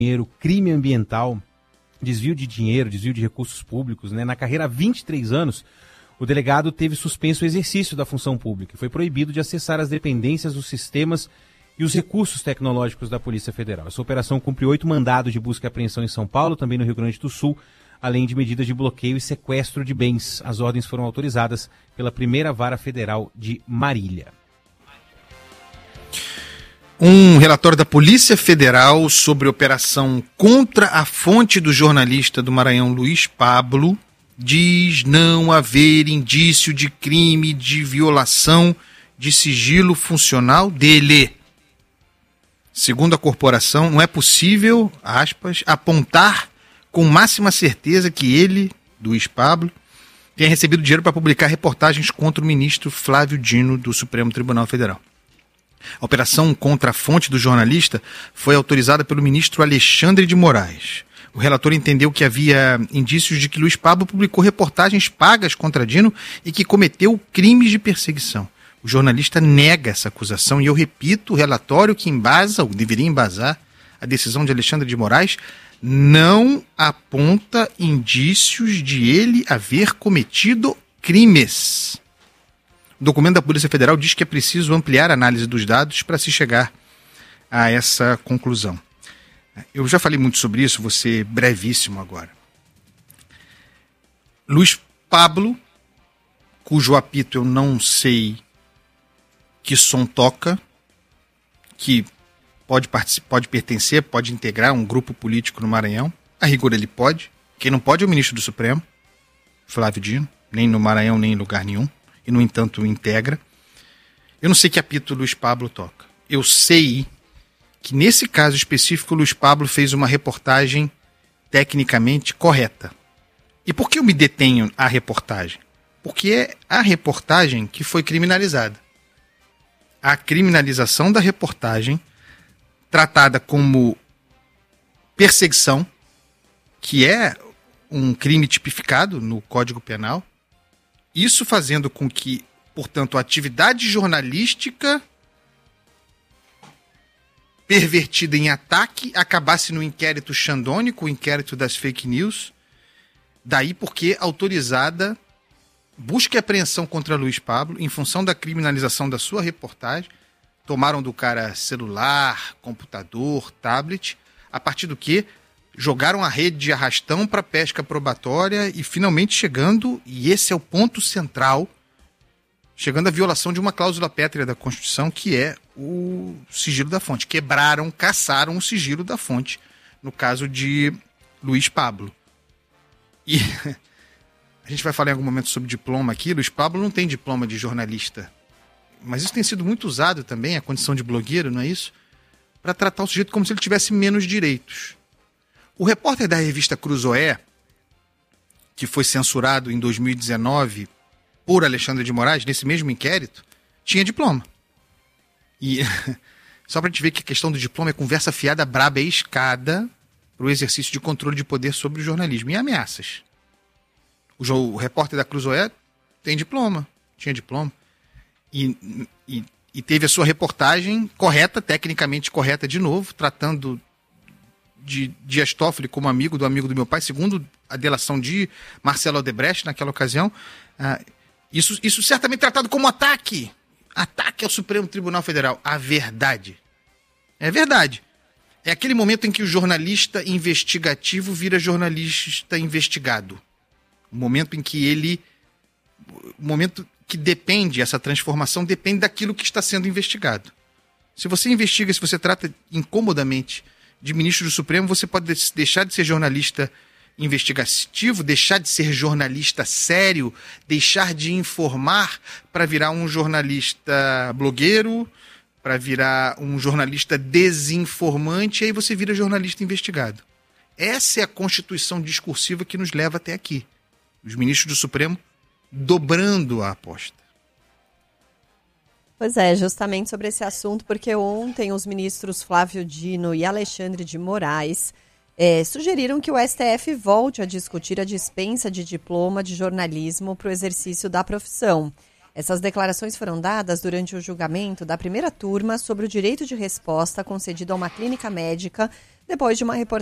dinheiro, crime ambiental, desvio de dinheiro, desvio de recursos públicos, né? Na carreira há 23 anos, o delegado teve suspenso o exercício da função pública e foi proibido de acessar as dependências, os sistemas e os recursos tecnológicos da Polícia Federal. Essa operação cumpriu 8 mandados de busca e apreensão em São Paulo, também no Rio Grande do Sul, além de medidas de bloqueio e sequestro de bens. As ordens foram autorizadas pela Primeira Vara Federal de Marília. Um relatório da Polícia Federal sobre operação contra a fonte do jornalista do Maranhão, Luiz Pablo, diz não haver indício de crime de violação de sigilo funcional dele. Segundo a corporação, não é possível, aspas, apontar com máxima certeza que ele, Luiz Pablo, tenha recebido dinheiro para publicar reportagens contra o ministro Flávio Dino do Supremo Tribunal Federal. A operação contra a fonte do jornalista foi autorizada pelo ministro Alexandre de Moraes. O relator entendeu que havia indícios de que Luiz Pablo publicou reportagens pagas contra Dino e que cometeu crimes de perseguição. O jornalista nega essa acusação e eu repito, o relatório que embasa, ou deveria embasar, a decisão de Alexandre de Moraes não aponta indícios de ele haver cometido crimes. O documento da Polícia Federal diz que é preciso ampliar a análise dos dados para se chegar a essa conclusão. Eu já falei muito sobre isso, vou ser brevíssimo agora. Luiz Pablo, cujo apito eu não sei que som toca, que pode pertencer, pode integrar um grupo político no Maranhão. A rigor ele pode. Quem não pode é o ministro do Supremo, Flávio Dino, nem no Maranhão, nem em lugar nenhum. E, no entanto, integra. Eu não sei que apito Luiz Pablo toca. Eu sei que, nesse caso específico, Luiz Pablo fez uma reportagem tecnicamente correta. E por que eu me detenho à reportagem? Porque é a reportagem que foi criminalizada. A criminalização da reportagem, tratada como perseguição, que é um crime tipificado no Código Penal, isso fazendo com que, portanto, a atividade jornalística pervertida em ataque acabasse no inquérito xandônico, o inquérito das fake news, daí porque autorizada busca e apreensão contra Luiz Pablo em função da criminalização da sua reportagem, tomaram do cara celular, computador, tablet, a partir do que jogaram a rede de arrastão para pesca probatória e finalmente chegando, e esse é o ponto central, chegando à violação de uma cláusula pétrea da Constituição, que é o sigilo da fonte. Quebraram, caçaram o sigilo da fonte, no caso de Luiz Pablo. E a gente vai falar em algum momento sobre diploma aqui. Luiz Pablo não tem diploma de jornalista, mas isso tem sido muito usado também, a condição de blogueiro, não é isso? Para tratar o sujeito como se ele tivesse menos direitos. O repórter da revista Cruzoé, que foi censurado em 2019 por Alexandre de Moraes, nesse mesmo inquérito, tinha diploma. E só para a gente ver que a questão do diploma é conversa fiada, braba e escada para o exercício de controle de poder sobre o jornalismo e ameaças. O repórter da Cruzoé tem diploma, tinha diploma. E teve a sua reportagem correta, tecnicamente correta de novo, tratando de Dias Toffoli como amigo do meu pai, segundo a delação de Marcelo Odebrecht naquela ocasião. Isso certamente tratado como ataque ao Supremo Tribunal Federal. A verdade. É verdade. É aquele momento em que o jornalista investigativo vira jornalista investigado. O momento em que o momento que depende, essa transformação depende daquilo que está sendo investigado. Se você investiga, se você trata incomodamente de ministro do Supremo, você pode deixar de ser jornalista investigativo, deixar de ser jornalista sério, deixar de informar para virar um jornalista blogueiro, para virar um jornalista desinformante, e aí você vira jornalista investigado. Essa é a constituição discursiva que nos leva até aqui. Os ministros do Supremo dobrando a aposta. Pois é, justamente sobre esse assunto, porque ontem os ministros Flávio Dino e Alexandre de Moraes sugeriram que o STF volte a discutir a dispensa de diploma de jornalismo para o exercício da profissão. Essas declarações foram dadas durante o julgamento da primeira turma sobre o direito de resposta concedido a uma clínica médica depois de uma reportagem